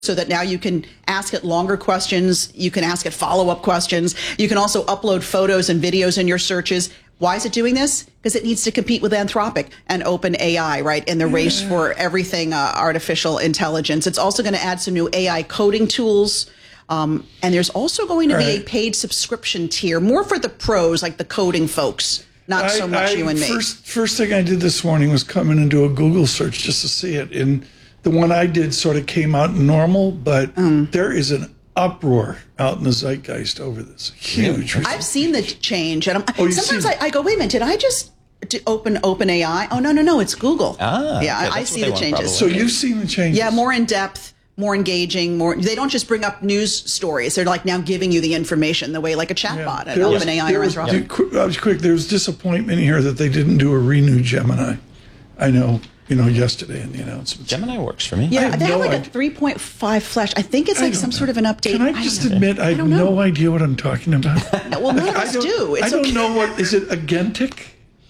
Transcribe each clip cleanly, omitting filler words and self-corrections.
so that now you can ask it longer questions. You can ask it follow-up questions. You can also upload photos and videos in your searches. Why is it doing this? Because it needs to compete with Anthropic and OpenAI, right, in the race for everything artificial intelligence. It's also going to add some new AI coding tools. And there's also going to be a paid subscription tier, more for the pros, like the coding folks, not so much you and me. First thing I did this morning was come in and do a Google search just to see it. And the one I did sort of came out normal, but there is an uproar out in the zeitgeist over this. Huge. I've seen the change. And sometimes I go, wait a minute, did I just open OpenAI? Oh, no, it's Google. I see the changes. So you've seen the changes? Yeah, more in depth, more engaging, they don't just bring up news stories. They're like now giving you the information the way like a chatbot at OpenAI or Anthropic. I was quick. There was disappointment here that they didn't do a renewed Gemini. I know. Yesterday in the announcement. Gemini works for me. Yeah, they have like a 3.5 flash. I think it's like some sort of an update. Can I just admit I have no idea what I'm talking about? Well, none of us do. I don't know what, is it Agentic?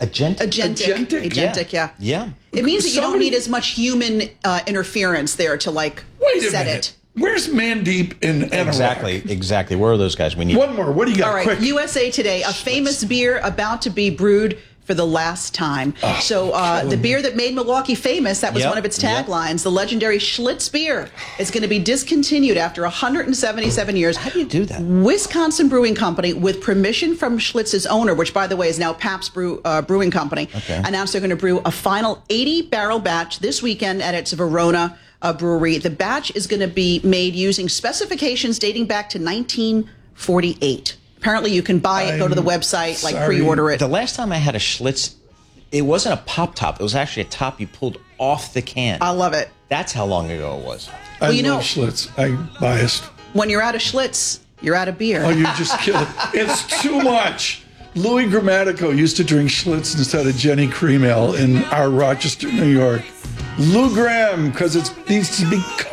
Agentic, yeah. Yeah. It means that you don't need as much human interference there to like set it. Where's Mandeep in Anorak? Exactly. Where are those guys? We need one more. What do you got? All right, quick. USA Today, a famous beer about to be brewed for the last time. The beer that made Milwaukee famous, that was one of its taglines, the legendary Schlitz beer, is going to be discontinued after 177 years. How do you do that? Wisconsin Brewing Company, with permission from Schlitz's owner, which, by the way, is now Pabst Brewing Company, announced they're going to brew a final 80-barrel batch this weekend at its Verona brewery. The batch is going to be made using specifications dating back to 1948. Apparently, you can buy it, go to the website, pre-order it. The last time I had a Schlitz, it wasn't a pop top. It was actually a top you pulled off the can. I love it. That's how long ago it was. I love Schlitz. I'm biased. When you're out of Schlitz, you're out of beer. Oh, you just killed it. It's too much. Louis Grammatico used to drink Schlitz instead of Jenny Cream Ale in our Rochester, New York. Lou Graham, because it needs to be